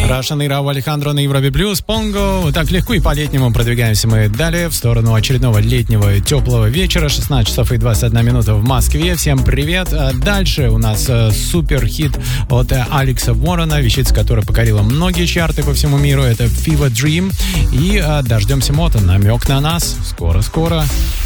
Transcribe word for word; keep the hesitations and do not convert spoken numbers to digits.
Раша Нейрау Алехандро на Европе Плюс, Понго. Так легко и по-летнему продвигаемся мы далее в сторону очередного летнего теплого вечера. шестнадцать часов и двадцать одна минута в Москве. Всем привет. Дальше у нас супер хит от Алекса Уоррена, вещица, которая покорила многие чарты по всему миру. Это Fever Dream. И дождемся мото. Намек на нас. Скоро-скоро.